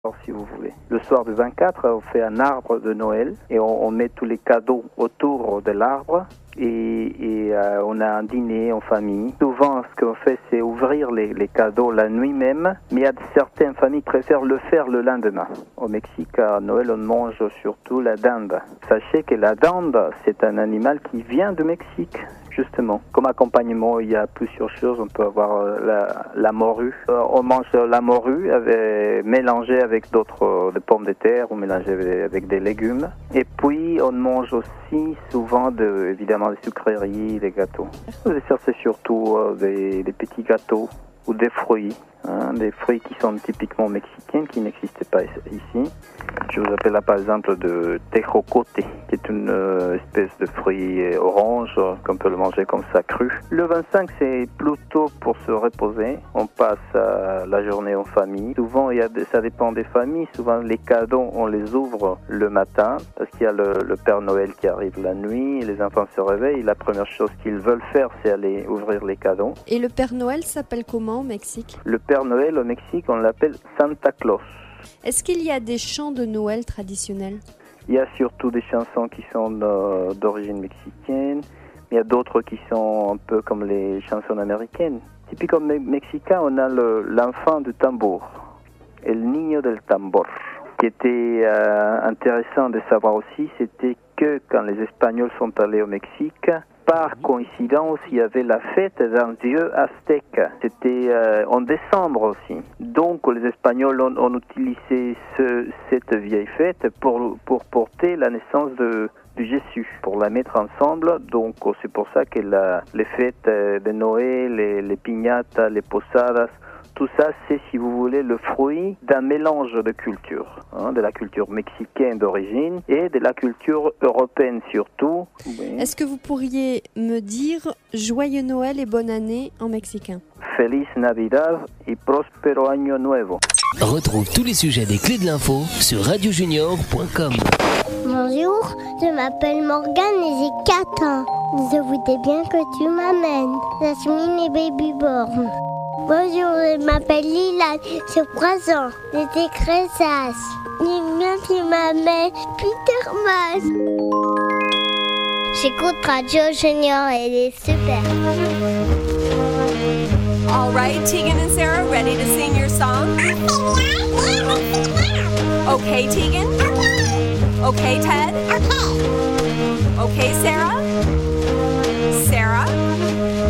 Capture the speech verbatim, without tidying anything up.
si vous voulez. Le soir du vingt-quatre, on fait un arbre de Noël et on, on met tous les cadeaux autour de l'arbre et, et euh, on a un dîner en famille. Souvent, ce qu'on fait, c'est ouvrir les, les cadeaux la nuit même, mais il y a certaines familles qui préfèrent le faire le lendemain. Au Mexique, à Noël, on mange surtout la dinde. Sachez que la dinde, c'est un animal qui vient du Mexique. Justement, comme accompagnement, il y a plusieurs choses. On peut avoir la, la morue. Euh, on mange la morue avec, mélangée avec d'autres euh, de pommes de terre ou mélangée avec, avec des légumes. Et puis, on mange aussi souvent, de, évidemment, des sucreries, des gâteaux. Le dessert, c'est surtout euh, des, des petits gâteaux ou des fruits. Hein, des fruits qui sont typiquement mexicains, qui n'existaient pas ici. Je vous appelle là par exemple de tejocote, qui est une euh, espèce de fruit orange qu'on peut le manger comme ça cru. Le vingt-cinq, c'est plutôt pour se reposer. On passe euh, la journée en famille. Souvent, il y a des, ça dépend des familles. Souvent, les cadeaux, on les ouvre le matin parce qu'il y a le, le Père Noël qui arrive la nuit. Les enfants se réveillent. La première chose qu'ils veulent faire, c'est aller ouvrir les cadeaux. Et le Père Noël s'appelle comment au Mexique ? Le Père Noël au Mexique, on l'appelle Santa Claus. Est-ce qu'il y a des chants de Noël traditionnels ? Il y a surtout des chansons qui sont euh, d'origine mexicaine, mais il y a d'autres qui sont un peu comme les chansons américaines. Typiquement mexicain, on a le, l'enfant du tambour, el niño del tambor. Ce qui était euh, intéressant de savoir aussi, c'était que quand les Espagnols sont allés au Mexique, par coïncidence, il y avait la fête d'un dieu aztèque. C'était euh, en décembre aussi. Donc, les Espagnols ont, ont utilisé ce, cette vieille fête pour, pour porter la naissance de, de Jésus, pour la mettre ensemble. Donc, c'est pour ça que la, les fêtes de Noël, les, les piñatas, les posadas, tout ça, c'est, si vous voulez, le fruit d'un mélange de cultures, hein, de la culture mexicaine d'origine et de la culture européenne surtout. Oui. Est-ce que vous pourriez me dire Joyeux Noël et bonne année en mexicain ? Feliz Navidad y próspero año nuevo. Retrouve tous les sujets des clés de l'info sur radio junior point com. Bonjour, je m'appelle Morgane et j'ai quatre ans. Je voudrais bien que tu m'amènes. Jasmine et Babyborn. Bonjour, je m'appelle Lila, j'ai trois ans. J'étais très sage. J'aime bien que tu m'amènes Peter Mas. J'écoute Radio Junior, elle est super. All right, Tegan and Sarah, ready to sing your song? Okay, Tegan? Okay, Ted? Okay. Okay, Sarah?